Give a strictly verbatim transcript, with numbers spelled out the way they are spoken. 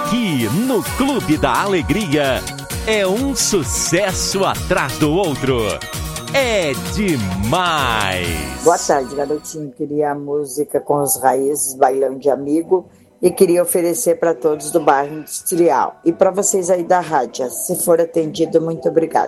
aqui no Clube da Alegria é um sucesso atrás do outro. É demais! Boa tarde, garotinho. Queria a música com os raízes, bailão de amigo, e queria oferecer para todos do bairro Industrial. E para vocês aí da rádio, se for atendido, muito obrigada.